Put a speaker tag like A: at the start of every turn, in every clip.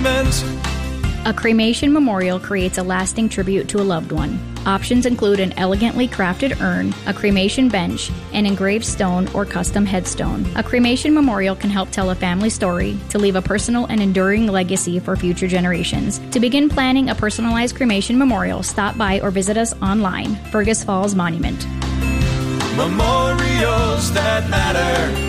A: monument.
B: A cremation memorial creates a lasting tribute to a loved one. Options include an elegantly crafted urn, a cremation bench, an engraved stone, or custom headstone. A cremation memorial can help tell a family story to leave a personal and enduring legacy for future generations. To begin planning a personalized cremation memorial, stop by or visit us online. Fergus Falls Monument.
A: Memorials that matter.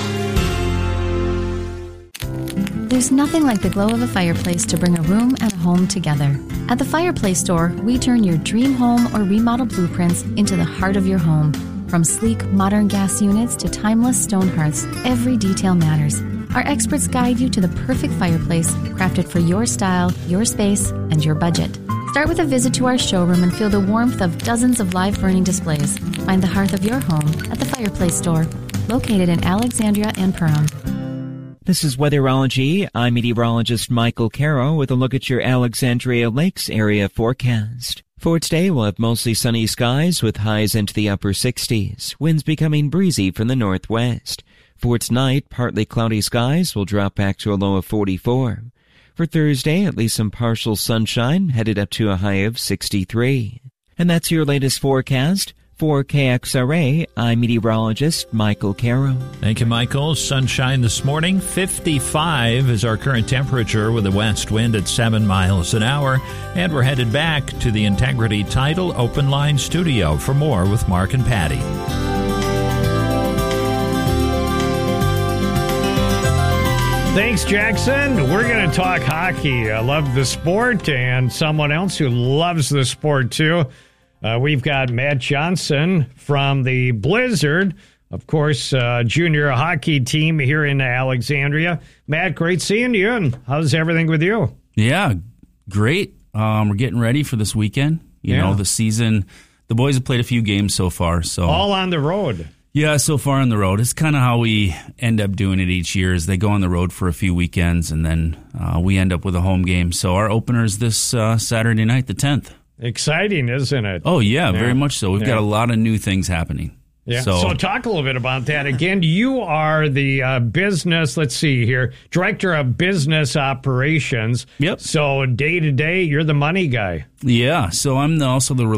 C: There's nothing like the glow of a fireplace to bring a room and a home together. At the Fireplace Store, we turn your dream home or remodel blueprints into the heart of your home. From sleek, modern gas units to timeless stone hearths, every detail matters. Our experts guide you to the perfect fireplace, crafted for your style, your space, and your budget. Start with a visit to our showroom and feel the warmth of dozens of live burning displays. Find the hearth of your home at the Fireplace Store, located in Alexandria and Perham.
D: This is Weatherology. I'm meteorologist Michael Caro with a look at your Alexandria Lakes area forecast. For today, we'll have mostly sunny skies with highs into the upper 60s, winds becoming breezy from the northwest. For tonight, partly cloudy skies will drop back to a low of 44. For Thursday, at least some partial sunshine, headed up to a high of 63. And that's your latest forecast. For KXRA, I'm meteorologist Michael Caro.
E: Thank you, Michael. Sunshine this morning. 55 is our current temperature with a west wind at 7 miles an hour. And we're headed back to the Integrity Title Open Line Studio for more with Mark and Patty.
F: Thanks, Jackson. We're going to talk hockey. I love the sport, and someone else who loves the sport, too. We've got Matt Johnson from the Blizzard, of course, junior hockey team here in Alexandria. Matt, great seeing you, and how's everything with you?
G: Yeah, great. We're getting ready for this weekend. You know, the season, the boys have played a few games so far. So
F: all on the road.
G: Yeah, so far on the road. It's kind of how we end up doing it each year is they go on the road for a few weekends, and then we end up with a home game. So our opener is this Saturday night, the 10th.
F: Exciting, isn't it?
G: Oh, yeah, very much so. We've got a lot of new things happening.
F: Yeah. So talk a little bit about that. Again, you are the business, let's see here, director of business operations.
G: Yep.
F: So day to day, you're the money guy.
G: Yeah. So I'm also the